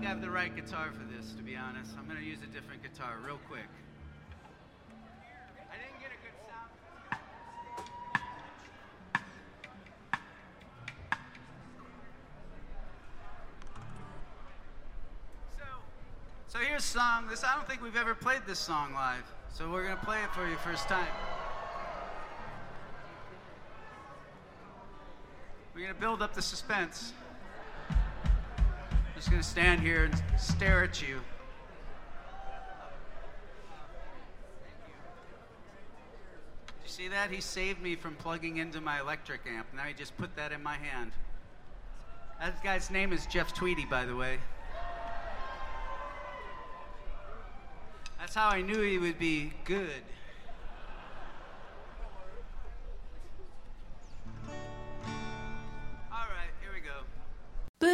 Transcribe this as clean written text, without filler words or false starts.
have the right guitar for this, to be honest. I'm going to use a different guitar real quick. I didn't get a good sound. So here's a song. I don't think we've ever played this song live. So we're going to play it for you first time. We're going to build up the suspense. I'm just going to stand here and stare at you. Did you see that? He saved me from plugging into my electric amp. Now he just put that in my hand. That guy's name is Jeff Tweedy, by the way. That's how I knew he would be good.